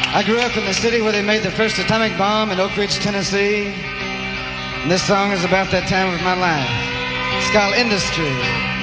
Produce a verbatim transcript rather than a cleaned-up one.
I grew up in the city where they made the first atomic bomb in Oak Ridge, Tennessee. And this song is about that time of my life. It's called Industry.